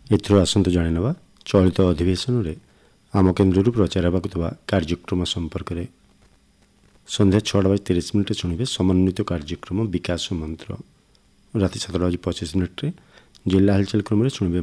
ଏଥିରୁ ଆସନ୍ତୁ ଜାଣିନେବା ଚଳିତ ଅଧିବେଶନରେ ଆମ କେନ୍ଦ୍ରରୁ ପ୍ରଚାର ହେବାକୁ ଥିବା କାର୍ଯ୍ୟକ୍ରମ ସମ୍ପର୍କରେ। ସନ୍ଧ୍ୟା 6:30 ଶୁଣିବେ ସମନ୍ୱିତ କାର୍ଯ୍ୟକ୍ରମ ବିକାଶ ମନ୍ତ୍ର। ରାତି 7:25 ଜିଲ୍ଲା ହାଲଚାଲ କ୍ରମରେ ଶୁଣିବେ